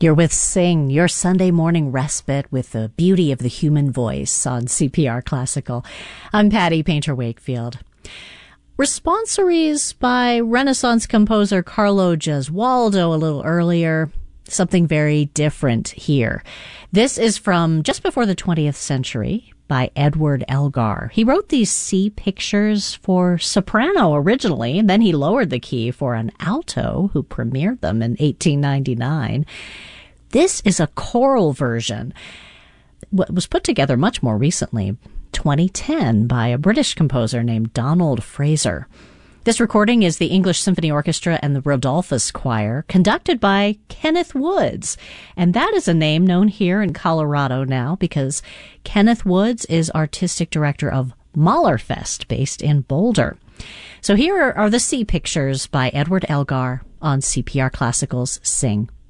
You're with Sing, your Sunday morning respite with the beauty of the human voice on CPR Classical. I'm Patty Painter-Wakefield. Responsories by Renaissance composer Carlo Gesualdo a little earlier. Something very different here. This is from just before the 20th century by Edward Elgar. He wrote these C pictures for soprano originally, and then he lowered the key for an alto who premiered them in 1899. This is a choral version. It was put together much more recently, 2010, by a British composer named Donald Fraser. This recording is the English Symphony Orchestra and the Rodolphus Choir, conducted by Kenneth Woods. And that is a name known here in Colorado now because Kenneth Woods is artistic director of Mahlerfest, based in Boulder. So here are the C pictures by Edward Elgar on CPR Classical's Sing.